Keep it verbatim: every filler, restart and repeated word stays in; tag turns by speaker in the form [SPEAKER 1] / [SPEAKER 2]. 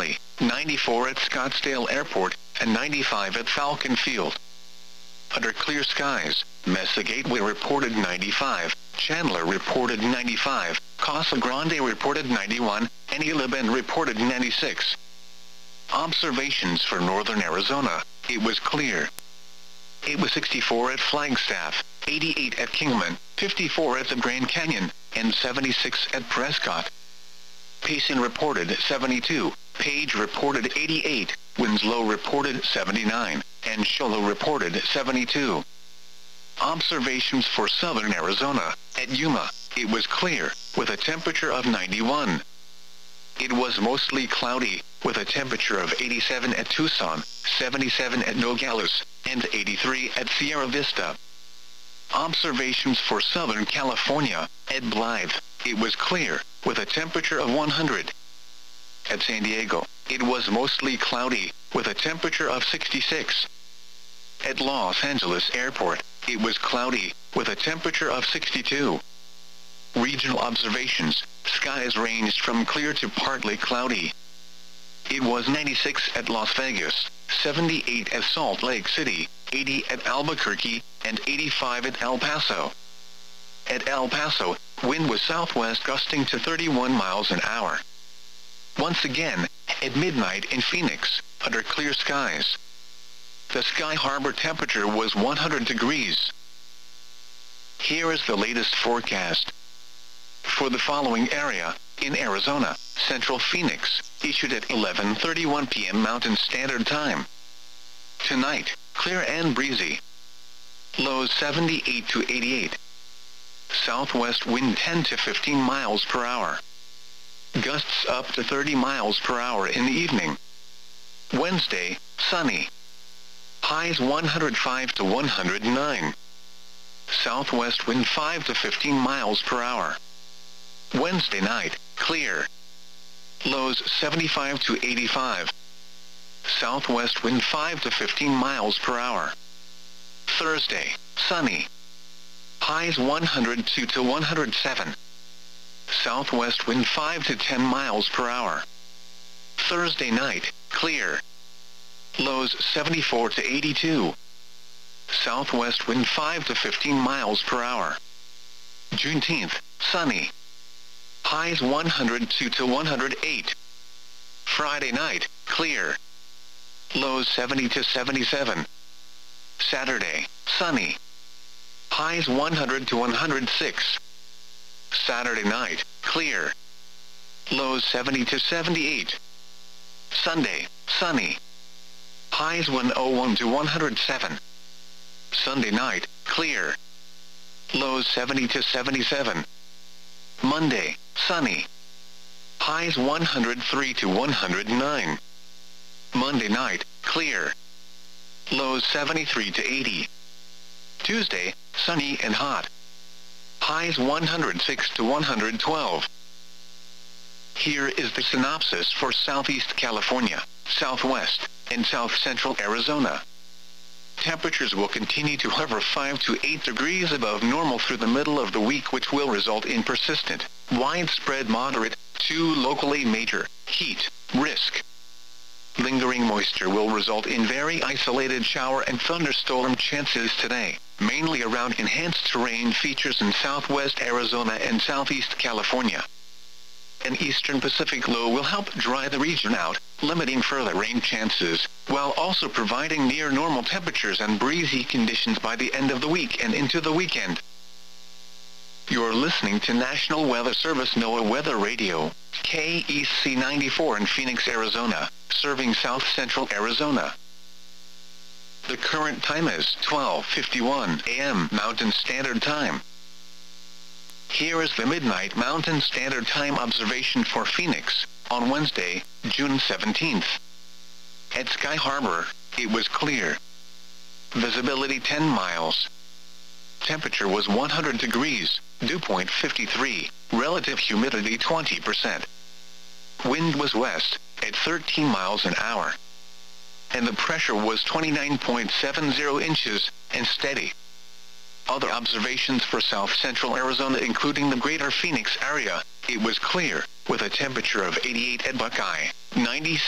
[SPEAKER 1] Valley, ninety-four at Scottsdale Airport, and ninety-five at Falcon Field. Under clear skies, Mesa Gateway reported ninety-five, Chandler reported ninety-five, Casa Grande reported ninety-one, and Isla Bend reported ninety-six. Observations for northern Arizona, it was clear. It was sixty-four at Flagstaff, eighty-eight at Kingman, fifty-four at the Grand Canyon, and seventy-six at Prescott. Payson reported seventy-two, Page reported eighty-eight, Winslow reported seventy-nine, and Show Low reported seventy-two. Observations for southern Arizona, at Yuma, it was clear, with a temperature of ninety-one. It was mostly cloudy, with a temperature of eighty-seven at Tucson, seventy-seven at Nogales, and eighty-three at Sierra Vista. Observations for Southern California, at Blythe, it was clear, with a temperature of one hundred. At San Diego, it was mostly cloudy, with a temperature of sixty-six. At Los Angeles Airport, it was cloudy, with a temperature of sixty-two. Regional observations, skies ranged from clear to partly cloudy. It was ninety-six at Las Vegas, seventy-eight at Salt Lake City, eighty at Albuquerque, and eighty-five at El Paso. At El Paso, wind was southwest gusting to thirty-one miles an hour. Once again, at midnight in Phoenix, under clear skies, the Sky Harbor temperature was one hundred degrees. Here is the latest forecast. For the following area, in Arizona, Central Phoenix, issued at eleven thirty-one p m Mountain Standard Time. Tonight, clear and breezy. Lows seventy-eight to eighty-eight. Southwest wind ten to fifteen miles per hour. Gusts up to thirty miles per hour in the evening. Wednesday, sunny. Highs one hundred five to one hundred nine. Southwest wind five to fifteen miles per hour. Wednesday night, clear. Lows seventy-five to eighty-five. Southwest wind five to fifteen miles per hour. Thursday, sunny. Highs one hundred two to one hundred seven. Southwest wind five to ten miles per hour. Thursday night, clear. Lows seventy-four to eighty-two. Southwest wind five to fifteen miles per hour. Juneteenth, sunny. Highs one hundred two to one hundred eight. Friday night, clear. Lows seventy to seventy-seven. Saturday, sunny. Highs one hundred to one hundred six. Saturday night, clear. Lows seventy to seventy-eight. Sunday, sunny. Highs one oh one to one hundred seven. Sunday night, clear. Lows seventy to seventy-seven. Monday, sunny. Highs one hundred three to one hundred nine. Monday night, clear. Lows seventy-three to eighty. Tuesday, sunny and hot. Highs one hundred six to one hundred twelve. Here is the synopsis for Southeast California, Southwest, and South Central Arizona. Temperatures will continue to hover five to eight degrees above normal through the middle of the week, which will result in persistent, widespread moderate, to locally major, heat risk. Lingering moisture will result in very isolated shower and thunderstorm chances today, mainly around enhanced terrain features in southwest Arizona and southeast California. An eastern Pacific low will help dry the region out, limiting further rain chances, while also providing near normal temperatures and breezy conditions by the end of the week and into the weekend. You're listening to National Weather Service NOAA Weather Radio, K E C ninety-four in Phoenix, Arizona, serving south central Arizona. The current time is twelve fifty-one a m Mountain Standard Time. Here is the Midnight Mountain Standard Time observation for Phoenix, on Wednesday, June seventeenth. At Sky Harbor, it was clear. Visibility ten miles. Temperature was one hundred degrees, dew point fifty-three, relative humidity twenty percent. Wind was west, at thirteen miles an hour. And the pressure was twenty-nine point seven zero inches, and steady. Other observations for south central Arizona, including the greater Phoenix area, it was clear, with a temperature of eighty-eight at Buckeye, ninety-seven